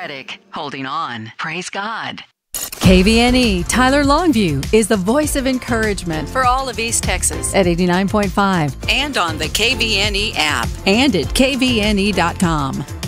Reddick, holding on. Praise God. KVNE Tyler Longview is the voice of encouragement for all of East Texas at 89.5 and on the KVNE app and at kvne.com.